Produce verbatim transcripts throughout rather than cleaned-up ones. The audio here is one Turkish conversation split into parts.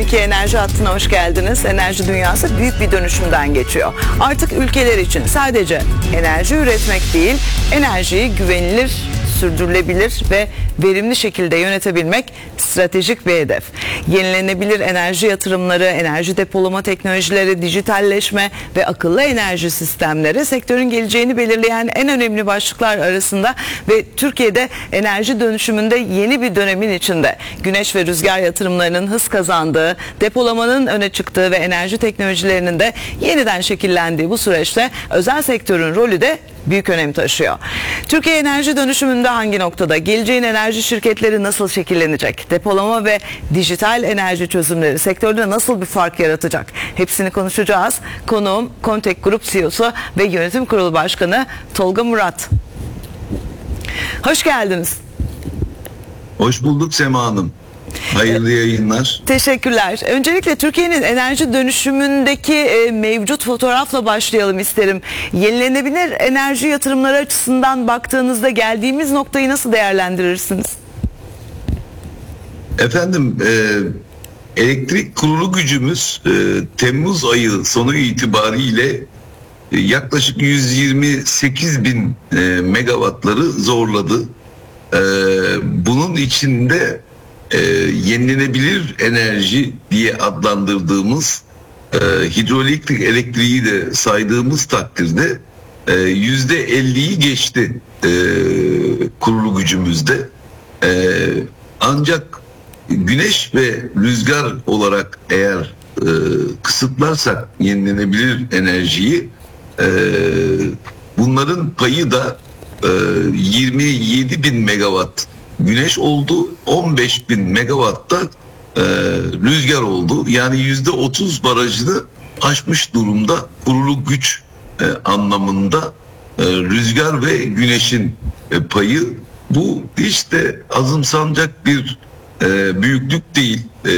Türkiye Enerji Hattı'na hoş geldiniz. Enerji dünyası büyük bir dönüşümden geçiyor. Artık ülkeler için sadece enerji üretmek değil, enerjiyi güvenilir, sürdürülebilir ve verimli şekilde yönetebilmek stratejik bir hedef. Yenilenebilir enerji yatırımları, enerji depolama teknolojileri, dijitalleşme ve akıllı enerji sistemleri sektörün geleceğini belirleyen en önemli başlıklar arasında ve Türkiye'de enerji dönüşümünde yeni bir dönemin içinde güneş ve rüzgar yatırımlarının hız kazandığı, depolamanın öne çıktığı ve enerji teknolojilerinin de yeniden şekillendiği bu süreçte özel sektörün rolü de büyük önem taşıyor. Türkiye enerji dönüşümünde hangi noktada? Geleceğin enerji şirketleri nasıl şekillenecek? Depolama ve dijital enerji çözümleri sektörde nasıl bir fark yaratacak? Hepsini konuşacağız. Konuğum Kontek Grup C E O'su ve Yönetim Kurulu Başkanı Tolga Murat. Hoş geldiniz. Hoş bulduk Sema Hanım. Hayırlı yayınlar. Teşekkürler. Öncelikle Türkiye'nin enerji dönüşümündeki e, mevcut fotoğrafla başlayalım isterim. Yenilenebilir enerji yatırımları açısından baktığınızda geldiğimiz noktayı nasıl değerlendirirsiniz? Efendim, e, elektrik kurulu gücümüz e, Temmuz ayı sonu itibariyle e, yaklaşık yüz yirmi sekiz bin e, megawattları zorladı. E, bunun içinde E, yenilenebilir enerji diye adlandırdığımız e, hidroelektrik elektriği de saydığımız takdirde e, yüzde elliyi geçti e, kurulu gücümüzde. E, ancak güneş ve rüzgar olarak eğer e, kısıtlarsak yenilenebilir enerjiyi, e, bunların payı da e, yirmi yedi bin megawatt güneş oldu, on beş bin megawatt da e, rüzgar oldu. Yani yüzde otuz barajını aşmış durumda kurulu güç e, anlamında e, rüzgar ve güneşin e, payı. Bu işte azımsanacak bir e, büyüklük değil. E,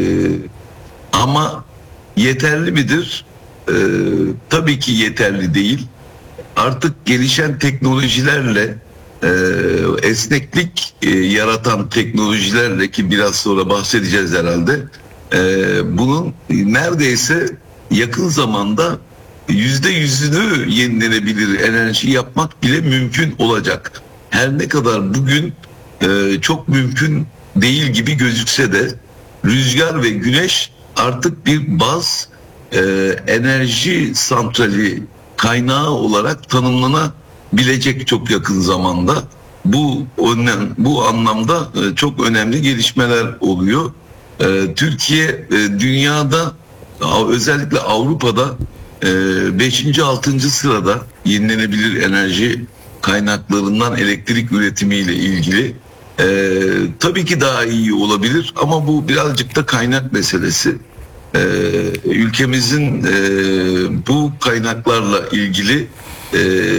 ama yeterli midir? E, tabii ki yeterli değil. Artık gelişen teknolojilerle, Ee, esneklik e, yaratan teknolojilerle, ki biraz sonra bahsedeceğiz herhalde, ee, bunun neredeyse yakın zamanda yüzde yüzünü yenilenebilir enerji yapmak bile mümkün olacak. Her ne kadar bugün e, çok mümkün değil gibi gözükse de rüzgar ve güneş artık bir baz e, enerji santrali kaynağı olarak tanımlanabilir bilecek çok yakın zamanda. Bu önem, bu anlamda çok önemli gelişmeler oluyor. Türkiye dünyada, özellikle Avrupa'da beşinci altıncı sırada yenilenebilir enerji kaynaklarından elektrik üretimiyle ilgili. Tabii ki daha iyi olabilir ama bu birazcık da kaynak meselesi. Ülkemizin bu kaynaklarla ilgili E,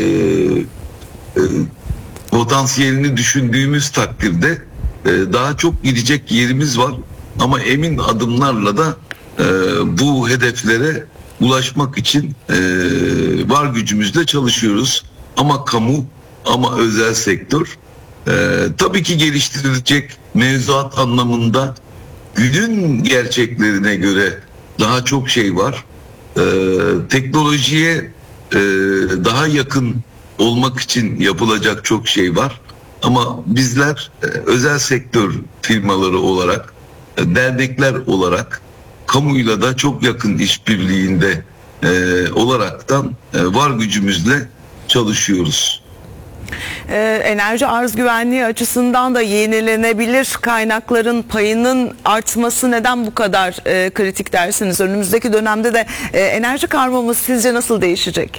e, potansiyelini düşündüğümüz takdirde e, daha çok gidecek yerimiz var ama emin adımlarla da e, bu hedeflere ulaşmak için e, var gücümüzle çalışıyoruz. Ama kamu, ama özel sektör e, tabii ki geliştirilecek mevzuat anlamında günün gerçeklerine göre daha çok şey var. E, teknolojiye Ee, daha yakın olmak için yapılacak çok şey var ama bizler e, özel sektör firmaları olarak, e, dernekler olarak kamuyla da çok yakın işbirliğinde e, olaraktan e, var gücümüzle çalışıyoruz. Ee, enerji arz güvenliği açısından da yenilenebilir kaynakların payının artması neden bu kadar e, kritik dersiniz? Önümüzdeki dönemde de e, enerji karmamız sizce nasıl değişecek?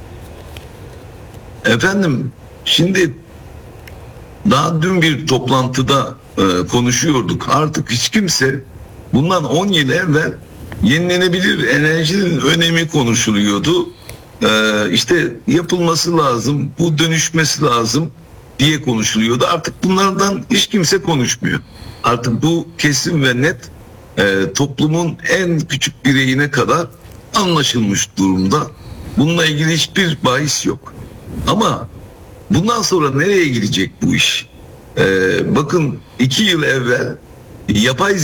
Efendim, şimdi daha dün bir toplantıda e, konuşuyorduk. Artık hiç kimse, bundan on yıl evvel yenilenebilir enerjinin önemi konuşuluyordu. Ee, işte yapılması lazım, bu dönüşmesi lazım diye konuşuluyordu. Artık bunlardan hiç kimse konuşmuyor. Artık bu kesin ve net, e, toplumun en küçük bireyine kadar anlaşılmış durumda. Bununla ilgili hiçbir bahis yok. Ama bundan sonra nereye gidecek bu iş? Ee, bakın iki yıl evvel yapay